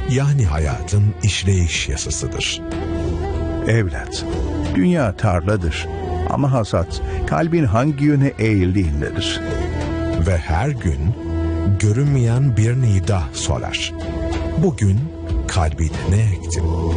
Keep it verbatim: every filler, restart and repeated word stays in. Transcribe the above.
yani hayatın işleyiş yasasıdır. Evlat, dünya tarladır ama hasat kalbin hangi yöne eğildiğindedir. Ve her gün görünmeyen bir nida sorar. Bugün kalbine ne ektin?